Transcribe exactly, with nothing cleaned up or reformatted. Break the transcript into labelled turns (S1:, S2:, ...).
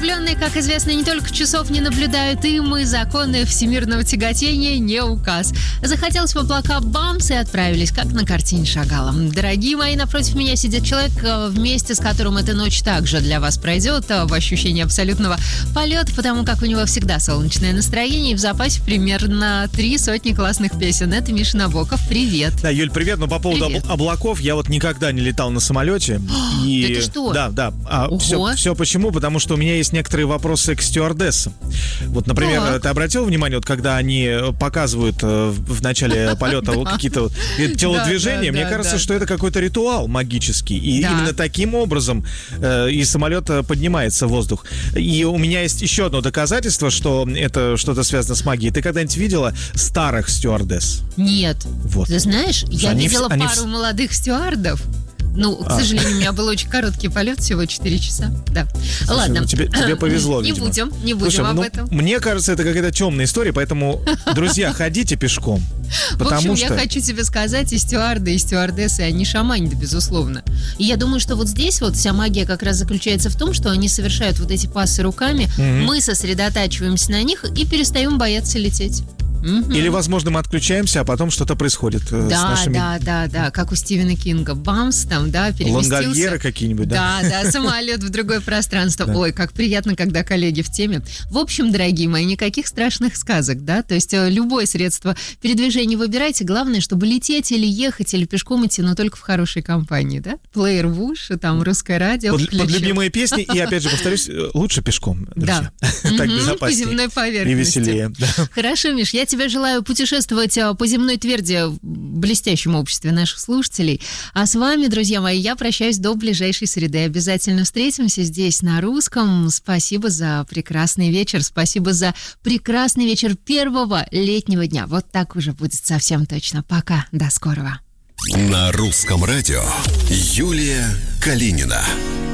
S1: влюбленные, как известно, не только часов не наблюдают, им и законы всемирного тяготения не указ. Захотелось в облака бамс и отправились, как на картине Шагала. Дорогие мои, напротив меня сидит человек, вместе с которым эта ночь также для вас пройдет в ощущении абсолютного полета, потому как у него всегда солнечное настроение и в запасе примерно три сотни классных песен. Это Миша Набоков. Привет.
S2: Да, Юль, привет. Но по поводу
S1: Привет.
S2: об- облаков, я вот никогда не летал на самолете. И...
S1: Да ты что?
S2: Да, да. А
S1: Ого.
S2: все, все почему? Потому что у меня есть некоторые вопросы к стюардессам. Вот, например,
S1: Так.
S2: ты обратил внимание, вот когда они показывают э, в начале полета вот какие-то вот телодвижения,
S1: Да, да,
S2: мне
S1: да,
S2: кажется,
S1: да.
S2: что это какой-то ритуал магический. И
S1: Да.
S2: именно таким образом э, и самолет э, поднимается в воздух. И у меня есть еще одно доказательство, что это что-то связано с магией. Ты когда-нибудь видела старых стюардесс?
S1: Нет.
S2: Вот.
S1: Ты знаешь, я
S2: Они
S1: видела
S2: вс- они
S1: пару
S2: вс-
S1: молодых стюардов. Ну, к
S2: А.
S1: сожалению, у меня был очень короткий полет, всего четыре часа. Да.
S2: Слушай,
S1: Ладно.
S2: ну тебе, тебе повезло,
S1: Не
S2: видимо.
S1: будем, не будем
S2: Слушай,
S1: об
S2: ну,
S1: этом.
S2: мне кажется, это какая-то темная история, поэтому, друзья, ходите пешком.
S1: В
S2: Потому
S1: общем,
S2: что...
S1: я хочу тебе сказать, и стюарды, и стюардессы, они шаманят, безусловно. И я думаю, что вот здесь вот вся магия как раз заключается в том, что они совершают вот эти пассы руками,
S2: Мгм.
S1: мы сосредотачиваемся на них и перестаем бояться лететь. Мгм.
S2: Или, возможно, мы отключаемся, а потом что-то происходит э, с
S1: Да,
S2: нашими
S1: да, да, да, как у Стивена Кинга. Бамс там, да, переместился.
S2: лонгольеры какие-нибудь, да?
S1: Да, да, самолет в другое пространство.
S2: Да.
S1: Ой, как приятно, когда коллеги в теме. В общем, дорогие мои, никаких страшных сказок, да? То есть э, любое средство передвижения выбирайте. Главное, чтобы лететь или ехать, или пешком идти, но только в хорошей компании, да? Плеер в уши, там, русское радио
S2: Под,
S1: включу.
S2: под любимые песни. И, опять же, повторюсь, э, лучше пешком, друзья. Так
S1: Мгм,
S2: безопаснее
S1: по земной
S2: и
S1: поверхности.
S2: веселее. Да.
S1: Хорошо, Миш, я тебе желаю путешествовать а, по земной тверди в блестящем обществе наших слушателей. А с вами, друзья мои, я прощаюсь до ближайшей среды. Обязательно встретимся здесь на русском. Спасибо за прекрасный вечер. Спасибо за прекрасный вечер первого летнего дня. Вот так уже будет совсем точно. Пока. До скорого.
S3: На русском радио Юлия Калинина.